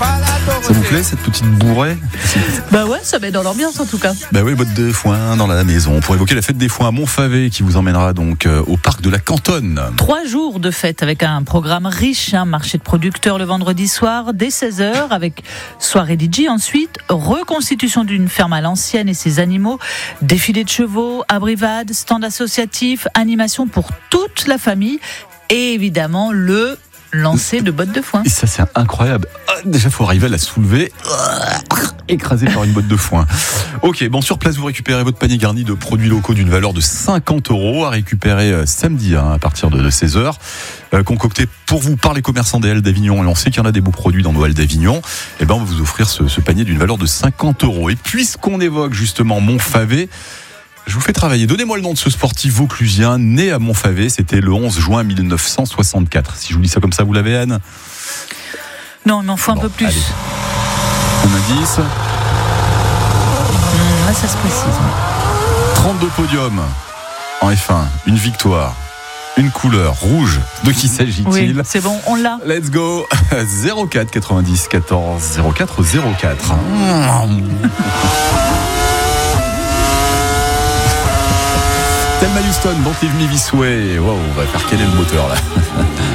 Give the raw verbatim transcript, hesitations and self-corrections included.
Ça vous plaît cette petite bourrée? Bah ouais, ça met dans l'ambiance en tout cas. Bah oui, botte de foin dans la maison pour évoquer la fête des foins à Montfavet qui vous emmènera donc euh, au parc de la Cantonne. Trois jours de fête avec un programme riche, un marché de producteurs le vendredi soir dès seize heures avec soirée D J ensuite, reconstitution d'une ferme à l'ancienne et ses animaux, défilé de chevaux, abrivades, stand associatif, animation pour toute la famille et évidemment le lancer de bottes de foin. Et ça c'est incroyable. Ah, déjà faut arriver à la soulever, écrasée par une botte de foin. Ok, bon sur place vous récupérez votre panier garni de produits locaux d'une valeur de cinquante euros à récupérer euh, samedi hein, à partir de, de seize heures, euh, concocté pour vous par les commerçants des Halles d'Avignon. Et on sait qu'il y en a des beaux produits dans nos Halles d'Avignon. Et ben on va vous offrir ce, ce panier d'une valeur de cinquante euros. Et puisqu'on évoque justement Montfavet, je vous fais travailler. Donnez-moi le nom de ce sportif vauclusien né à Montfavet. C'était le onze juin mille neuf cent soixante-quatre. Si je vous dis ça comme ça, vous l'avez, Anne? Non, il m'en faut un bon, peu plus. Allez. Un indice. Mmh, là, ça se précise. trente-deux podiums en F un. Une victoire. Une couleur rouge. De qui s'agit-il? Oui, c'est bon, on l'a. Let's go. zéro quatre quatre-vingt-dix quatorze zéro quatre zéro quatre. Thelma Houston, Don't Leave Me This Way. Wow, on va faire quel est le moteur là?